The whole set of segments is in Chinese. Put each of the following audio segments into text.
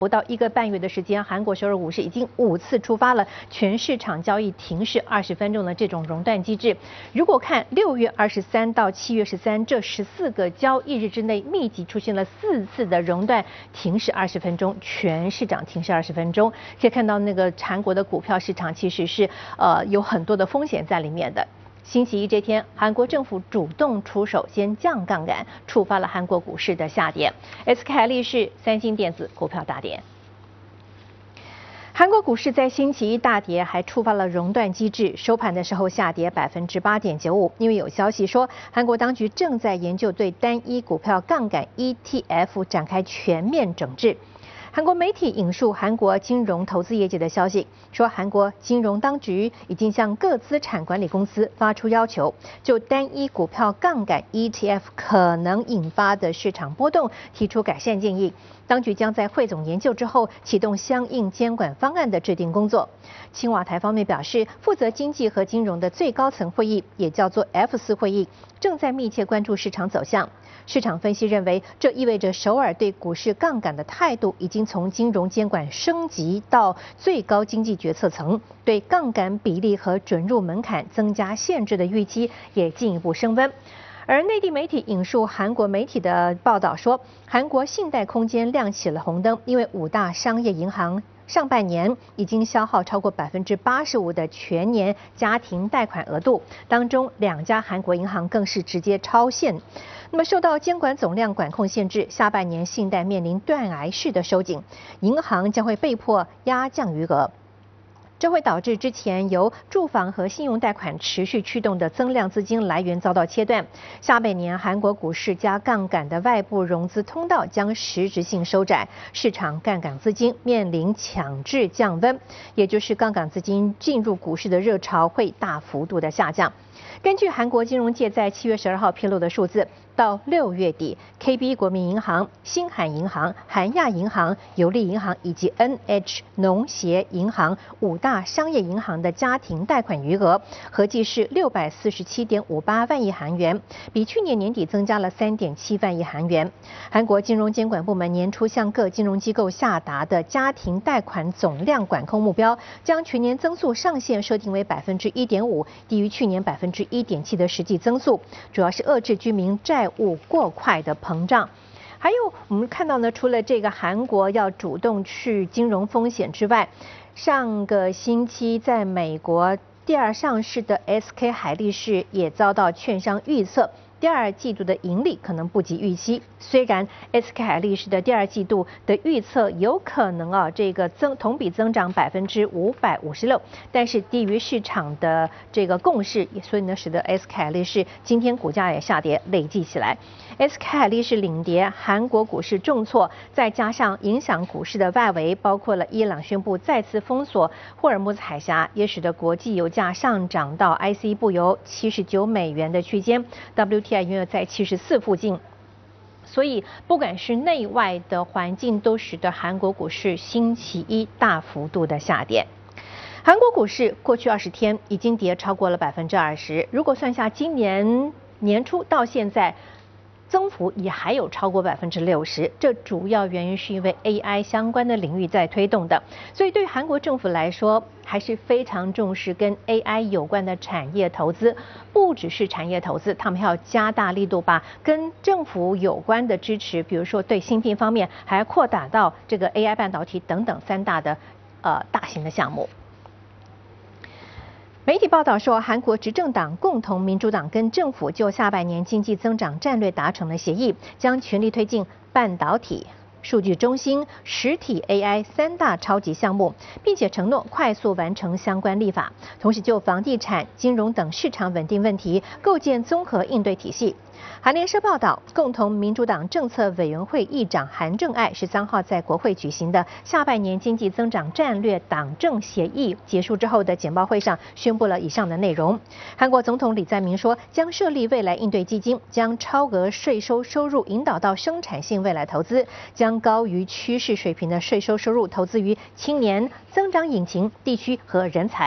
不到1个半月的时间，韩国首尔股市已经5次触发了全市场交易停市20分钟的这种熔断机制。如果看6月23到7月13这14个交易日之内，密集出现了4次的熔断停市20分钟，全市场停市20分钟，可以看到那个韩国的股票市场其实是有很多的风险在里面的。星期一这天，韩国政府主动出手，先降杠杆，触发了韩国股市的下跌。SK 海力士、三星电子股票大跌。韩国股市在星期一大跌，还触发了熔断机制，收盘的时候下跌8.95%。因为有消息说，韩国当局正在研究对单一股票杠杆 ETF 展开全面整治。韩国媒体引述韩国金融投资业界的消息，说韩国金融当局已经向各资产管理公司发出要求，就单一股票杠杆 ETF 可能引发的市场波动提出改善建议。当局将在汇总研究之后，启动相应监管方案的制定工作。青瓦台方面表示，负责经济和金融的最高层会议，也叫做 F4 会议，正在密切关注市场走向。市场分析认为，这意味着首尔对股市杠杆的态度已经从金融监管升级到最高经济决策层，对杠杆比例和准入门槛增加限制的预期也进一步升温。而内地媒体引述韩国媒体的报道说，韩国信贷空间亮起了红灯，因为5大商业银行上半年已经消耗超过85%的全年家庭贷款额度，当中2家韩国银行更是直接超限。那么受到监管总量管控限制，下半年信贷面临断崖式的收紧，银行将会被迫压降余额。这会导致之前由住房和信用贷款持续驱动的增量资金来源遭到切断。下半年韩国股市加杠杆的外部融资通道将实质性收窄，市场杠杆资金面临强制降温，也就是杠杆资金进入股市的热潮会大幅度的下降。根据韩国金融界在7月12号披露的数字，到6月底 ，KB 国民银行、新韩银行、韩亚银行、有利银行以及 NH 农协银行5大商业银行的家庭贷款余额合计是647.58万亿韩元，比去年年底增加了3.7万亿韩元。韩国金融监管部门年初向各金融机构下达的家庭贷款总量管控目标，将全年增速上限设定为1.5%，低于去年1.7%的实际增速，主要是遏制居民债务过快的膨胀。还有我们看到呢，除了这个韩国要主动去金融风险之外，上个星期在美国第2上市的 SK 海力士也遭到券商预测第2季度的盈利可能不及预期。虽然 SK 海力士的第2季度的预测有可能这个同比增长556%，但是低于市场的这个共识，所以呢使得 SK 海力士今天股价也下跌，累计起来 SK 海力士领跌，韩国股市重挫，再加上影响股市的外围，包括了伊朗宣布再次封锁霍尔木兹海峡，也使得国际油价上涨到 ICE 布油79美元的区间， WTI 原油在74附近。所以不管是内外的环境，都使得韩国股市星期一大幅度的下跌。韩国股市过去20天已经跌超过了20%，如果算下今年年初到现在，增幅也还有超过60%，这主要原因是因为 AI 相关的领域在推动的，所以对韩国政府来说还是非常重视跟 AI 有关的产业投资，不只是产业投资，他们还要加大力度把跟政府有关的支持，比如说对芯片方面，还要扩大到这个 AI 半导体等等3大的大型的项目。媒体报道说，韩国执政党共同民主党跟政府就下半年经济增长战略达成了协议，将全力推进半导体、数据中心、实体 AI 3大超级项目，并且承诺快速完成相关立法，同时就房地产、金融等市场稳定问题构建综合应对体系。韩联社报道，共同民主党政策委员会议长韩正爱13号在国会举行的下半年经济增长战略党政协议结束之后的简报会上宣布了以上的内容。韩国总统李在明说，将设立未来应对基金，将超额税收收入引导到生产性未来投资，将高于趋势水平的税收收入投资于青年、增长引擎、地区和人才。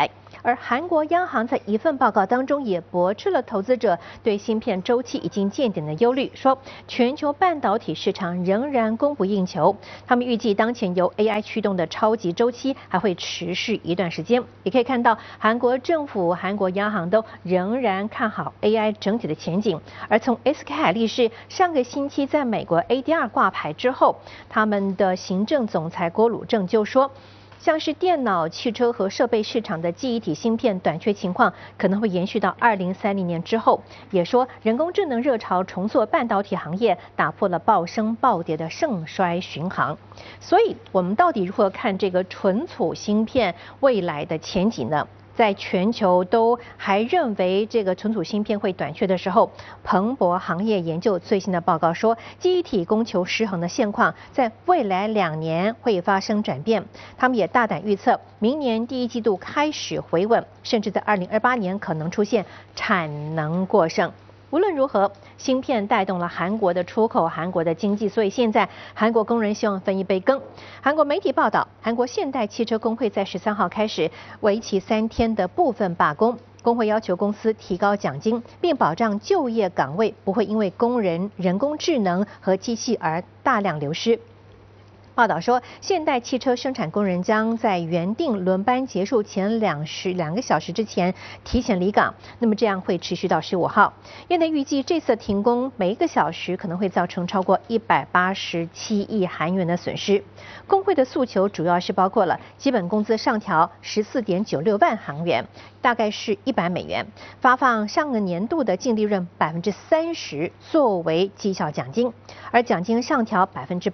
而韩国央行在一份报告当中也驳斥了投资者对芯片周期已经见顶的忧虑，说全球半导体市场仍然供不应求。他们预计当前由 AI 驱动的超级周期还会持续一段时间。也可以看到，韩国政府、韩国央行都仍然看好 AI 整体的前景。而从 SK 海力士上个星期在美国 ADR 挂牌之后，他们的行政总裁郭鲁正就说，像是电脑、汽车和设备市场的记忆体芯片短缺情况可能会延续到2030年之后。也说人工智能热潮重塑半导体行业，打破了暴升暴跌的盛衰巡航。所以，我们到底如何看这个存储芯片未来的前景呢？在全球都还认为这个存储芯片会短缺的时候，彭博行业研究最新的报告说，记忆体供求失衡的现况在未来2年会发生转变。他们也大胆预测，明年第一季度开始回稳，甚至在2028年可能出现产能过剩。无论如何，芯片带动了韩国的出口、韩国的经济，所以现在韩国工人希望分一杯羹。韩国媒体报道，韩国现代汽车工会在13号开始为期3天的部分罢工，工会要求公司提高奖金，并保障就业岗位不会因为工人、人工智能和机器而大量流失。报道说，现代汽车生产工人将在原定轮班结束前2个小时之前提前离岗，那么这样会持续到15号。业内预计这次停工每1个小时可能会造成超过187亿韩元的损失。工会的诉求主要是包括了基本工资上调14.96万韩元，大概是100美元，发放上个年度的净利润30%作为绩效奖金，而奖金上调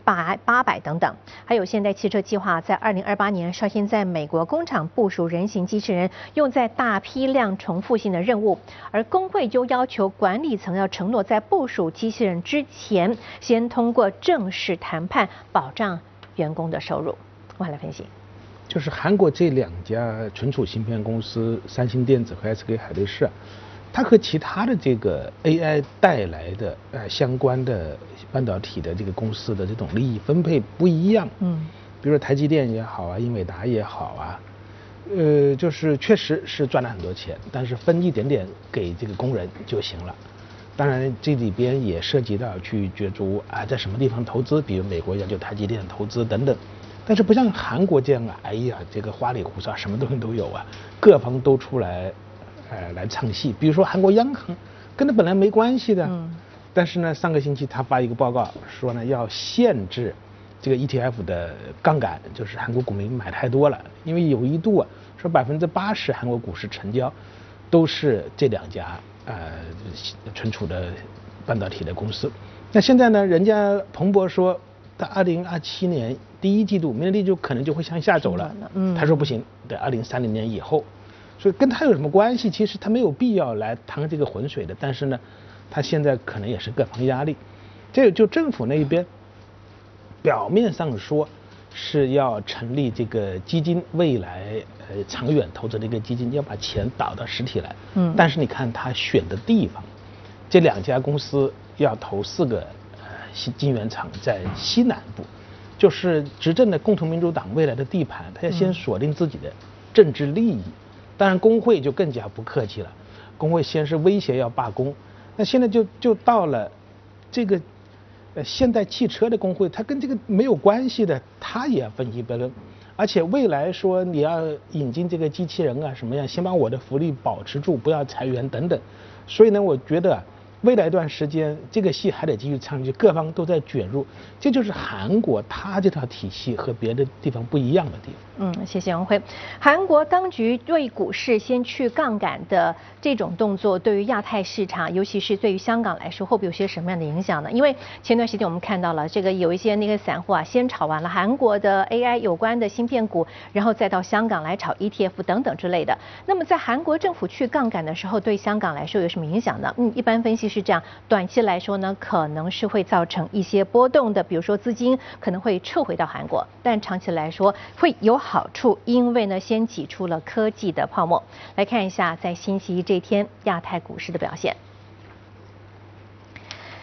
800%等等。还有现代汽车计划在2028年率先在美国工厂部署人形机器人，用在大批量重复性的任务。而工会就要求管理层要承诺在部署机器人之前，先通过正式谈判保障员工的收入。我来分析， 就是韩国这2家存储芯片公司三星电子和 SK 海力士，它和其他的这个 AI 带来的相关的半导体的这个公司的这种利益分配不一样。比如说台积电也好啊，英伟达也好啊，就是确实是赚了很多钱，但是分一点点给这个工人就行了。当然这里边也涉及到去角逐在什么地方投资，比如美国要求台积电投资等等。但是不像韩国这样哎呀，这个花里胡哨，什么东西都有啊，各方都出来来唱戏。比如说韩国央行跟他本来没关系的，但是呢上个星期他发一个报告说呢要限制这个 ETF 的杠杆，就是韩国股民买太多了，因为有一度说80%韩国股市成交都是这2家存储的半导体的公司。那现在呢，人家彭博说到2027年第一季度，明年第一季度可能就会向下走了。他说不行，得2030年以后。所以跟他有什么关系？其实他没有必要来趟这个浑水的。但是呢，他现在可能也是各方压力。这个就政府那一边表面上说是要成立这个基金，未来长远投资的一个基金，要把钱导到实体来。但是你看他选的地方，这2家公司要投4个晶圆厂在西南部，就是执政的共同民主党未来的地盘，他要先锁定自己的政治利益。当然工会就更加不客气了，工会先是威胁要罢工，那现在就到了这个现代汽车的工会，它跟这个没有关系的，它也要分一杯羹。而且未来说你要引进这个机器人什么样，先把我的福利保持住，不要裁员等等。所以呢，我觉得未来一段时间这个戏还得继续唱下去，各方都在卷入，这就是韩国它这套体系和别的地方不一样的地方。 谢谢王辉。韩国当局对股市先去杠杆的这种动作，对于亚太市场，尤其是对于香港来说，会不会有些什么样的影响呢？因为前段时间我们看到了这个有一些那个散户先炒完了韩国的 AI 有关的芯片股，然后再到香港来炒 ETF 等等之类的。那么在韩国政府去杠杆的时候，对香港来说有什么影响呢？一般分析是这样，短期来说呢，可能是会造成一些波动的，比如说资金可能会撤回到韩国，但长期来说会有好处，因为呢先挤出了科技的泡沫。来看一下在星期一这天亚太股市的表现。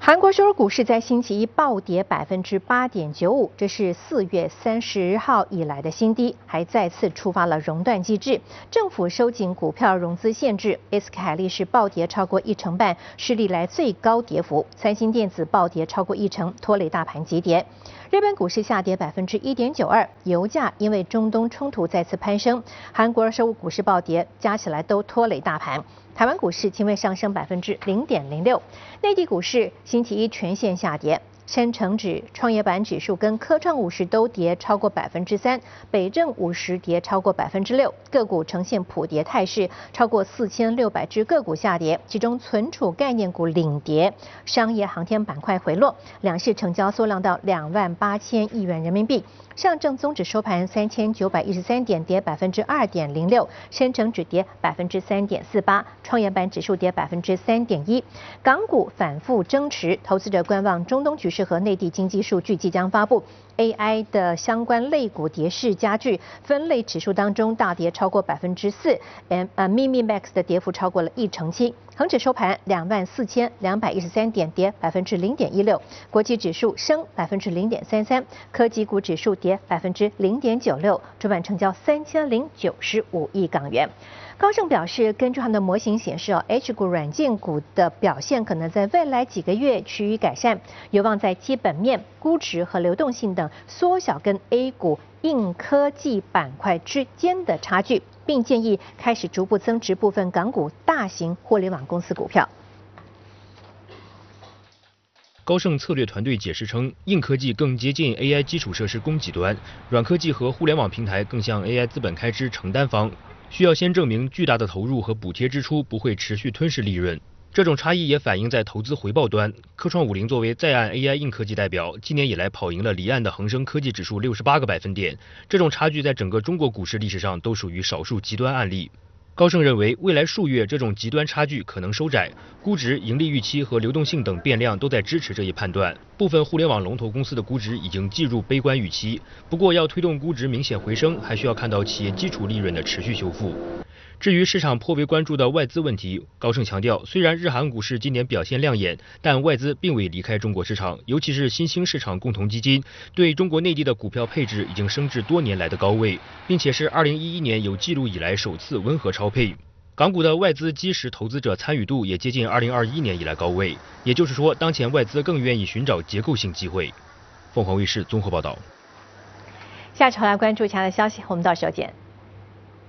韩国首尔股市在星期一暴跌8.95%，这是4月30号以来的新低，还再次触发了熔断机制。政府收紧股票融资限制 ，SK 海力士暴跌超过1成半，是历来最高跌幅。三星电子暴跌超过1成，拖累大盘急跌。日本股市下跌1.92%，油价因为中东冲突再次攀升，韩国首尔股市暴跌，加起来都拖累大盘。台湾股市轻微上升0.06%，内地股市星期一全线下跌，深成指、创业板指数跟科创50都跌超过3%，北证50跌超过6%，个股呈现普跌态势，超过4600只个股下跌，其中存储概念股领跌，商业航天板块回落，两市成交缩量到28000亿元人民币。上证综指收盘3913点，跌2.06%，深成指跌3.48%，创业板指数跌3.1%。港股反复争持，投资者观望中东局势和内地经济数据即将发布。AI 的相关类股跌势加剧，分类指数当中大跌超过4%，Mini Max 的跌幅超过了1.7%。恒指收盘24213点，跌0.16%，国际指数升0.33%，科技股指数跌0.96%，主板成交3095亿港元。高盛表示，根据他们的模型显示，H 股软件股的表现可能在未来几个月趋于改善，有望在基本面、估值和流动性等缩小跟 A 股硬科技板块之间的差距，并建议开始逐步增持部分港股大型互联网公司股票。 高盛策略团队解释称，硬科技更接近 AI 基础设施供给端，软科技和互联网平台更像 AI 资本开支承担方，需要先证明巨大的投入和补贴支出不会持续吞噬利润。这种差异也反映在投资回报端。科创50作为在岸 AI 硬科技代表，今年以来跑赢了离岸的恒生科技指数68个百分点。这种差距在整个中国股市历史上都属于少数极端案例。高盛认为，未来数月这种极端差距可能收窄，估值、盈利预期和流动性等变量都在支持这一判断。部分互联网龙头公司的估值已经计入悲观预期，不过要推动估值明显回升，还需要看到企业基础利润的持续修复。至于市场颇为关注的外资问题，高盛强调，虽然日韩股市今年表现亮眼，但外资并未离开中国市场，尤其是新兴市场共同基金对中国内地的股票配置已经升至多年来的高位，并且是2011年有记录以来首次温和超配。港股的外资基石投资者参与度也接近2021年以来高位，也就是说，当前外资更愿意寻找结构性机会。凤凰卫视综合报道。 下周来关注其他的消息，我们到时候见。